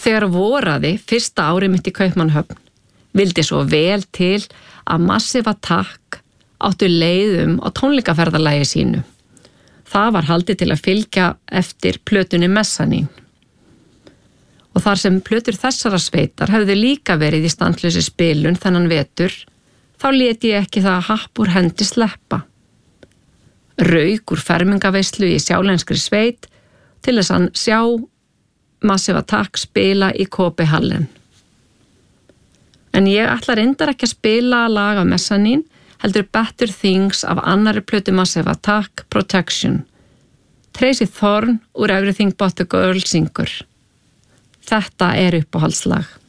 Þegar voraði fyrsta ári mitt í Kaupmannahöfn vildi svo vel til að Massive Attack áttu leiðum á tónleikaferðalagi sínu. Það var haldið til að fylgja eftir plötunni Mezzanine. Og þar sem plötur þessara sveitar hefðu líka verið í standlausi spilun þennan vetur, þá lét ég ekki það happ úr hendi sleppa. Rauk úr fermingaveislu í sjálenskri sveit til þess að sjá Massive Attack spila í KB-hallen. En ég ætla reyndar ekki að spila lag af Mezzanine, heldur Better Things af annarri plötu Massive Attack, Protection. Tracy Thorn úr Everything But The Girl syngur. Þetta uppáhaldslag.